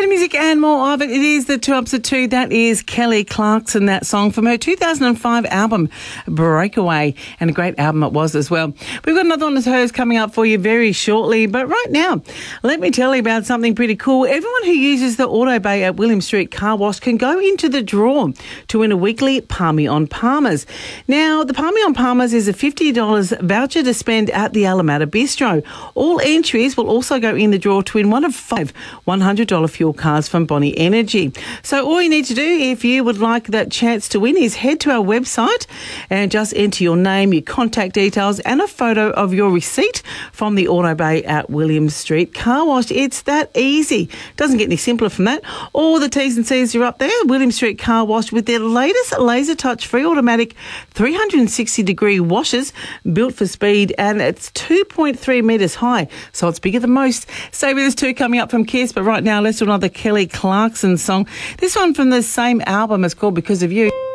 of music and more of it. It is the 2 Ups at 2. That is Kelly Clarkson, that song from her 2005 album, Breakaway. And a great album it was as well. We've got another one of hers coming up for you very shortly. But right now, let me tell you about something pretty cool. Everyone who uses the Auto Bay at William Street Car Wash can go into the draw to win a weekly Palmy on Palmers. Now, the Palmy on Palmers is a $50 voucher to spend at the Alameda Bistro. All entries will also go in the draw to win one of 5 $100 fuel cards from Bonnie Energy. So all you need to do if you would like that chance to win is head to our website and just enter your name, your contact details and a photo of your receipt from the Auto Bay at William Street Car Wash. It's that easy. Doesn't get any simpler from that. All the T's and C's are up there. William Street Car Wash with their latest Laser Touch free automatic 360-degree washers built for speed, and it's 2.3 metres high, so it's bigger than most. Stay with us too, coming up from Kiss, but right now let's do another Kelly Clarkson song. This one from the same album is called Because of You.